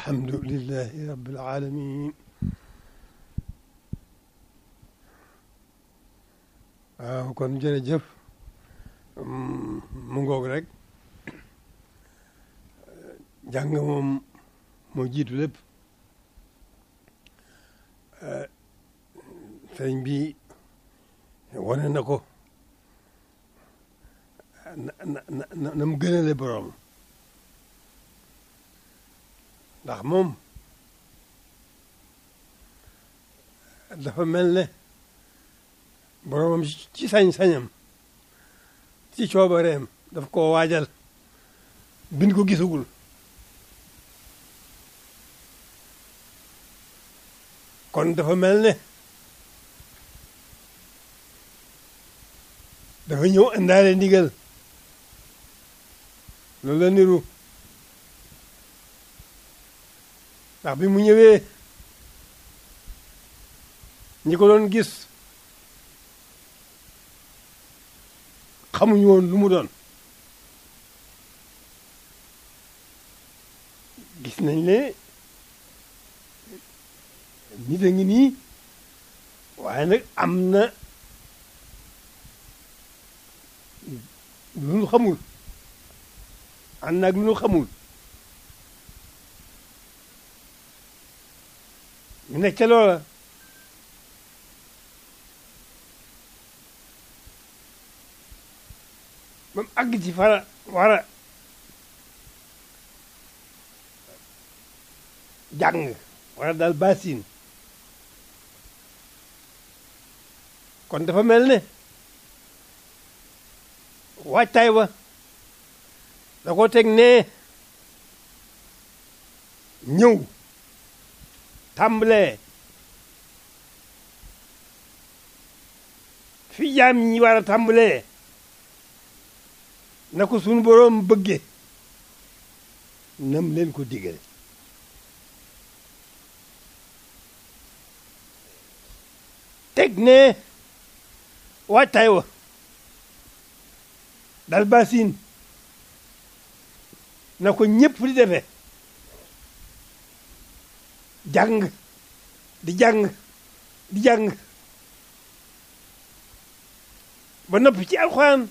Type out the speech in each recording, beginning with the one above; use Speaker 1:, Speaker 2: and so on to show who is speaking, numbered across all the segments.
Speaker 1: alhamdulillahi rabbil alamin waaw kon jërëjëf mu ngoog rek jàng moom moo jiitu lépp sëriñ bi wane na ko na mu gënale borom ndax moom dafa mel ne boromam ci sañ-sañam ci coobareem daf koo waajal bind ko gisagul kon dafa mel ne dafa ñëw indaale ndigal loolu la niru ndax bi mu ñëwee ñi ko doon gis xamuñu woon lu mu doon gis nañ ne nit a ngi nii waaye nag am na lu nu xamul ànd naag lu nu xamul ñu nekk ca loola ba mu àgg ci fara war a jàng wala daal baasin kon dafa mel ne waajtaay wa da ko teg ne ñëw tàmbalee fi jaam ñi war a tàmbalee na ko sunu boroom bëgge nam leen ko digale teg ne waajtaay wa dal basin na ko ñëpp di defee jàng di jàng di jàng ba noppi ci alxuraan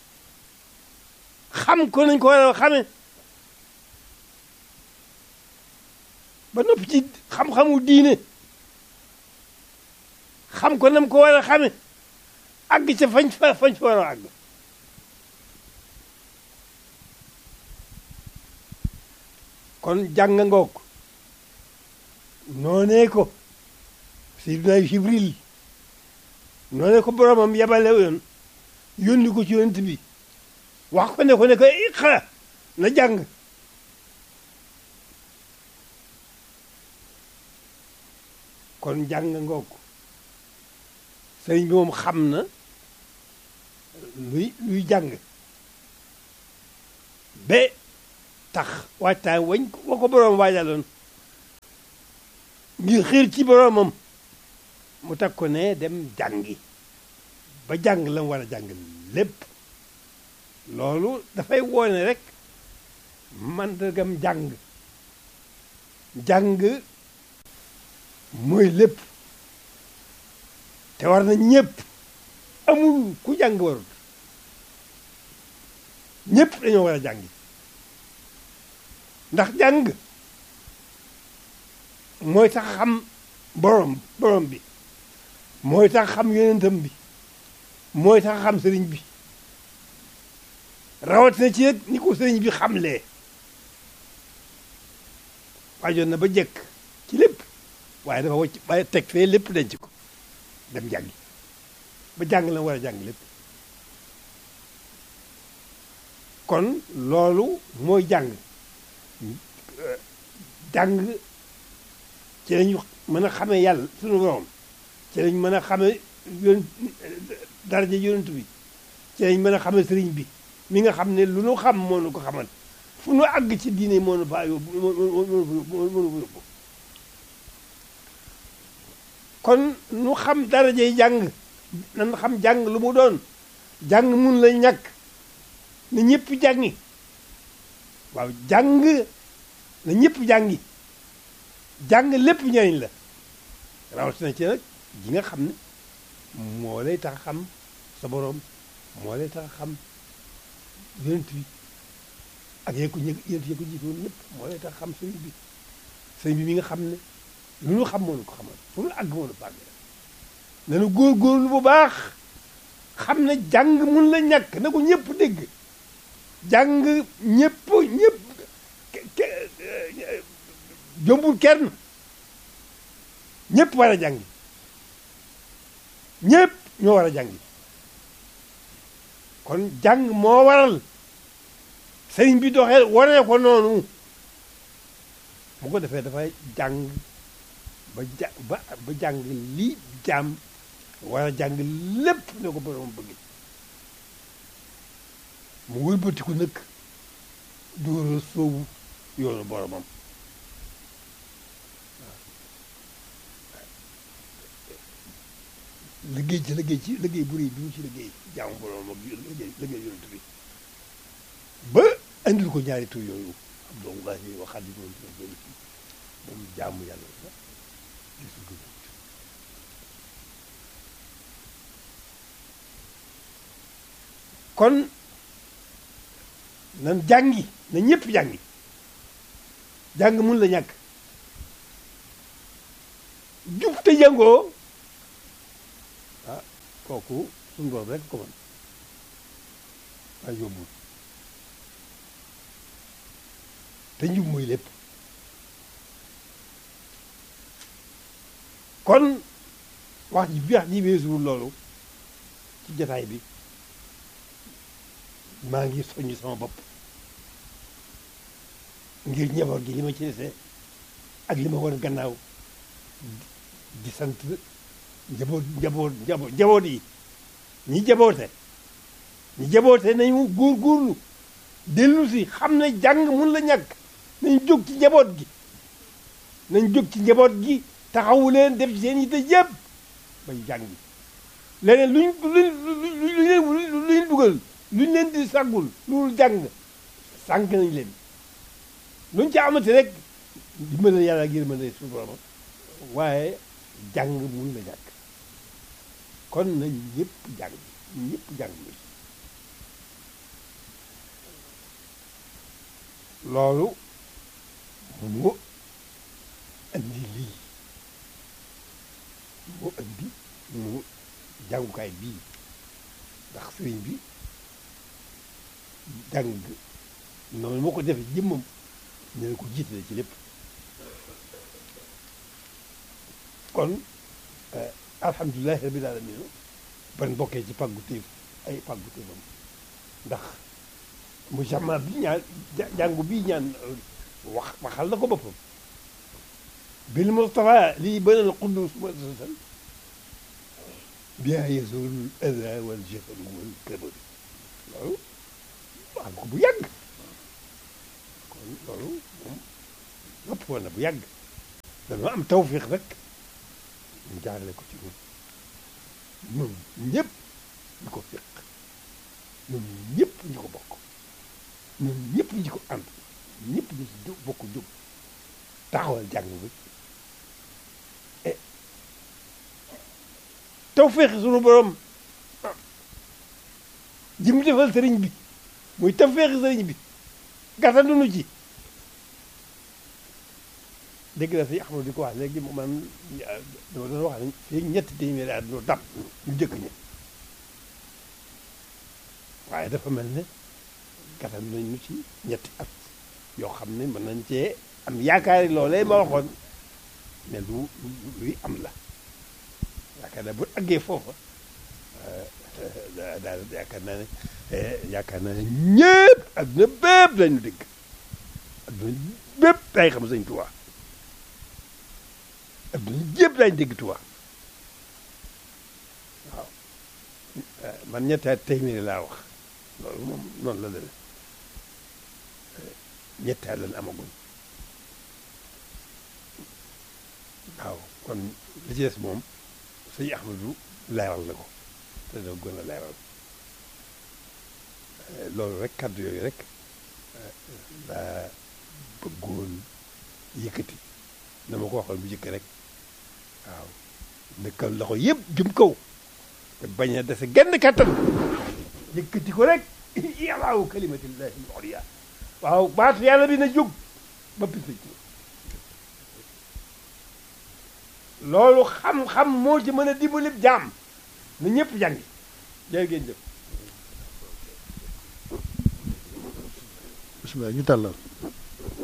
Speaker 1: xam ko nañ ko war a xame ba noppi ci xam-xamu diine xam ko nam ko war a xame àgg ca fañ fa war a àgg kon jàng ngoog noonee ko Seydina Jibril noonee ko boromam yabale yoon yónni ko ci yonent bi wax ko ne ko iqra na jàng kon jàng ngoog sëriñ bi moom xam na luy jàng ba tax waajtaay wa ko boroom waajaloon ngir xiir ci boroomam mu tag ko ne dem jàngi ba jàng la mu war a jàng lépp loolu dafay woone rek mandargam jàng mooy lépp te war na ñëpp amul ku jàng warut ñëpp dañoo war a jàngi ndax jàng mooy tax xam borom bi mooy tax xam yonentam bi mooy tax xam sëriñ bi rawatina ci nag ni ko sëriñ bi xamlee waajoon na ba jekk ci lépp waaye dafa wacc waaye teg fee lépp denc ko dem jàngi ba jàng la war a jàng lépp kon loolu mooy jàng ci lañu mën a xamee yàlla sunu borom ci lañ mën a xamee daraja yonent bi ci lañ mën a xamee sëriñ bi mi nga xam ne lu nu xam moo nu ko xamal fu nu àgg ci diine moo nu faa yóbbu yóbbu kon nu xam darajay jàng nan xam jàng lu mu doon jàng mun la ñàkk na ñëpp jàngi waaw jàng na ñëpp jàngi jàng lépp njariñ la rawatina ci nag ji nga xam ne moo lay tax a xam sa boroom moo lay tax a xam yonent bi ak yéen ko jiitoon ñëpp moo lay tax a xam sëriñ bi mi nga xam ne lu ñu xam moo ñu ko xamal fu ñu àgg moo ñu bàgg nanu góorgóorlu bu baax xam ne jàng mun la ñàkk na ko ñëpp dégg jàng ñëpp jombul kenn ñëpp war a jàngi ñëpp ñoo war a jàngi kon jàng moo waral sëriñ bi doxee waree ko noonu bu ko defee dafay jàng ba jàng lii jaam war a jàng lépp ne ko borom bëgg mu wëlbatiku nag door a sóobu yoonu boromam liggéey bu rëy bi mu ci liggéey jaamu boromam ak liggéey yonent bi ba andil ko ñaari tur yooyu Abdullahi wa Xaadimu moom jaamu yàlla la gisul ko kon nan jàngi na ñëpp jàngi jàng mun la ñàkk jub te jàngoo ah kooku suñu borom rek ko mën waaye yóbbul te njub mooy lépp kon wax ji weesuwul loolu ci jataay bi maa ngi soññ sama bopp ngir njaboot gi li ma ci dese ak li ma war gannaaw di sant njaboot yi ñi jaboote nañu góorgóorlu dellu si xam ne jàng mun la ñàkk nañ jóg ci njaboot gi taxawu leen def ci seen yitte yëpp bay jàngi leneen luñ dugal luñ leen di sàggul loolu jàng sànq nañ leen luñ ca amati rek dimbale yàlla ak yërmande suñu borom waaye jàng mun la ñàkk kon nañ ñëpp jàng loolu moo andi lii moo andi mu jàngukaay bii ndax sëriñ bi jàng noonu moo ko defee jëmmam ñu ne ko jiitale ci lépp kon alhamdulilahi rabbil alamin ban bokkee ci pàggu téefam ndax mu jamaa bi ñaan jàngu bii ñaan waxal na ko boppam bil Mustafa lii banal quddus muassasan biha yazulul ada wal jafal wal kabar loolu wax na ko bu yàgg kon loolu moom nopp woon na bu yàgg dañoo am tawfiq rek ñu jaarale ko ci ñun ñëpp ñu ko fiq ñun ñëpp ñu ko bokk ñun ñëpp ñu ko ànd ñëpp ñu ci bokk jóg taxawal jàng bi tawfiq sunu borom ji mu defal sëriñ bi muy tawfiq sëriñ bi gàttandunu ci dégg na si Axmadu di ko wax léegi man dama doon wax ne fii ñetti téeméeri at ñu dab ñu jëkk ñi waaye dafa mel ne gàttal nañu ci ñetti at yoo xam ne mën nañ cee am yaakaari loolee ma waxoon ne luy am la yaakaar naa bu àggee foofa daal yaakaar naa ne ñëpp adduna bépp lañu dégg adduna bépp day xam Sëñ Tuubaa adduna yëpp lañu dégg Tuubaa waaw man ñetti at téeméeri laa wax loolu moom noonu la demee ñetti at lañ amaguñ waaw kon li ci des moom sëñ Ahmadou leeral na ko te dana gën a leeral loolu rek kàddu yooyu rek laa bëggoon yëkkati dama ko waxoon bu njëkk rek waaw dëkkal loxo yëpp jëm kaw te bañ a dese genn kattan yëkkati ko rek yàllaawu kalimatillahi al-ulya waaw baatu yàlla bi na jóg ba pis ci loolu xam-xam moo ci mën a dimbali jaam na ñëpp jàngi jërë ngeen jëf
Speaker 2: bismillah ñu tàllal